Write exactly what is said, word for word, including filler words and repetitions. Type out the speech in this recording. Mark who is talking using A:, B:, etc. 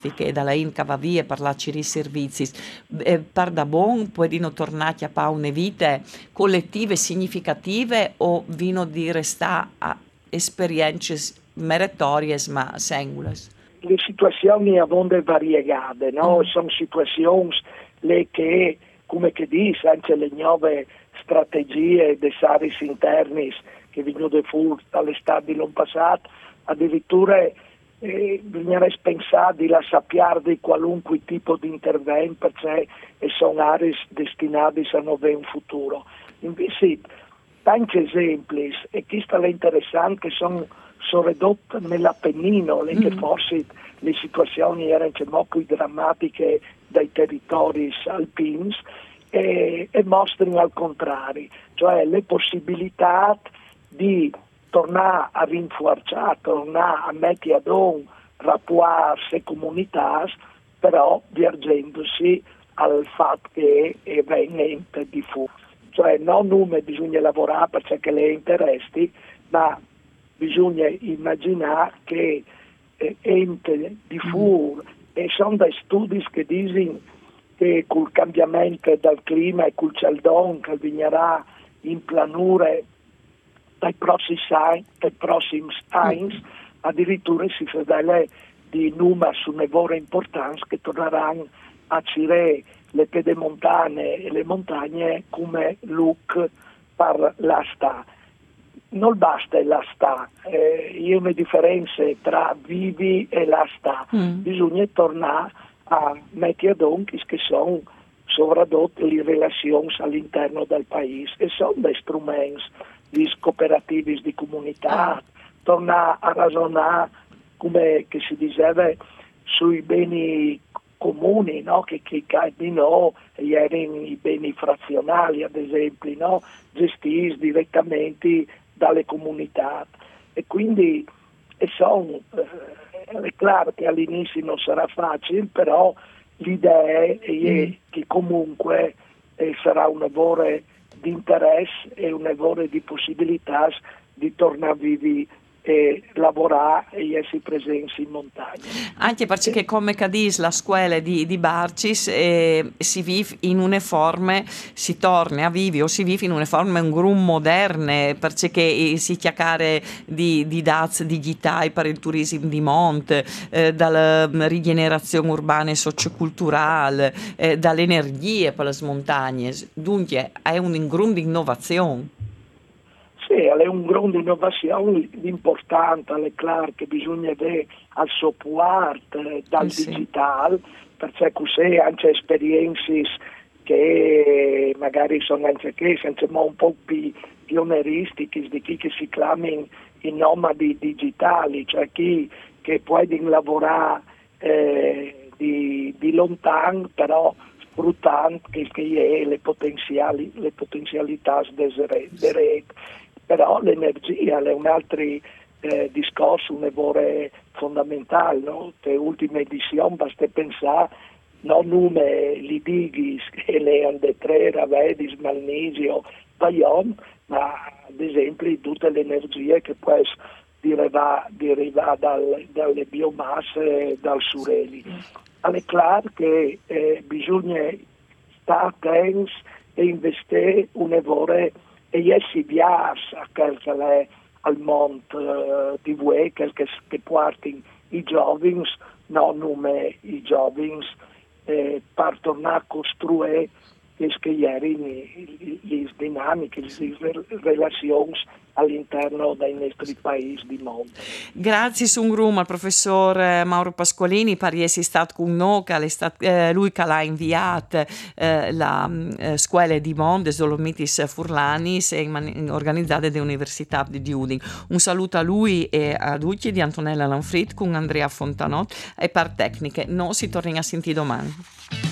A: che dalla in che va via per la ciri servizi. Eh, per da buon può tornare a pa une vite collettive significative o vino di restare a esperienze meritorie ma singulas?
B: Le situazioni a volte variegate, no? Mm. Sono situazioni le che, come che dice, anche le nuove strategie dei saris internis che vengono fuori dall'estate dell'anno passato, addirittura eh, bisogna pensare di lasciare di qualunque tipo di intervento perché sono aree destinate a non avere un futuro. Invece, tanti esempi, e questo è interessante, che sono sono ridotte nell'Appennino, mm. che forse le situazioni erano molto più drammatiche dai territori alpini, e, e mostrano al contrario, cioè le possibilità di tornare a rinforzare, tornare a mettere ad un rapporti e comunità, però viaggiandosi al fatto che è niente di fu. Cioè non nome bisogna lavorare perché le interessi, ma bisogna immaginare che eh, ente di fu, e sono dei studi che dicono che col cambiamento del clima e col cialdon che avvegnerà in planure dai prossimi anni, dai prossimi anni, addirittura si vede di numeri su nevore importanti che torneranno a cirare le pedemontane e le montagne come look per la sta. Non basta la sta, eh, io mi differenze tra vivi e la sta, mm. bisogna tornare a mettere ad onchi che sono soprattutto le relazioni all'interno del paese e sono dei strumenti di cooperativi di comunità, ah. tornare a ragionare come che si diceva sui beni comuni, no? che, che di no, erano i beni frazionali ad esempio, no? gestiti direttamente dalle comunità e quindi e son, eh, è chiaro che all'inizio non sarà facile, però l'idea è mm. che comunque eh, sarà un lavoro di interesse e un lavoro di possibilità di tornare vivi e lavorare e essere presenti in montagna.
A: Anche perché come cadis la scuola di, di Barcis eh, si vive in une forme, si torna a vivi o si vive in une forme un grum moderne perché si chiacchiare di, di daz digitali per il turismo di monte, eh, dalla rigenerazione urbana e socioculturale, eh, dalle energie per le montagne. Dunque è un grum di innovazione.
B: Sì, è un grande innovazione importante, è chiaro che bisogna avere al support dal sì. digitale, perché così anche esperienze che magari sono anche che sono un po' più pionieristiche di chi che si chiamano i nomadi digitali, cioè chi che può lavorare eh, di, di lontano, però sfruttando che, che è le, potenziali, le potenzialità delle reti. Però l'energia è un altro eh, discorso, un errore fondamentale, no? Le ultime edizioni basta pensare non nome li dighi che le hanno tre, Ravedis, Malnisio, Bayon, ma ad esempio tutte le energie che può derivare deriva dal, dalle biomasse, dal sureli. È chiaro che eh, bisogna stare attenti e investire un errore e essi viaggi a quel che è al mondo uh, di voi, quel che, che portano i giovani, non come i giovani, eh, per tornare a costruire che ieri le dinamiche, le relazioni all'interno dei nostri paesi di mondo.
A: Grazie Sungrum al professor Mauro Pasqualini per essere stato con noi, eh, lui che l'ha inviato eh, la eh, scuola di Mondes Dolomitis Furlanis organizzata dall'Università di Udine. Un saluto a lui e a tutti di Antonella Lanfrit con Andrea Fontanot e per tecniche. Noi si torniamo a sentire domani.